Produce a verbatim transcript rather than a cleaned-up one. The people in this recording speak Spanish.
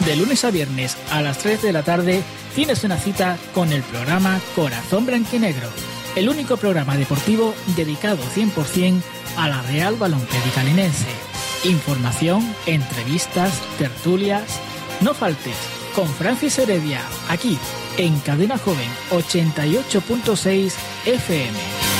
De lunes a viernes a las tres de la tarde tienes una cita con el programa Corazón Blanquinegro, el único programa deportivo dedicado cien por ciento a la Real Balompédica Linense. Información, entrevistas, tertulias. No faltes con Francis Heredia, aquí en Cadena Joven ochenta y ocho punto seis F M.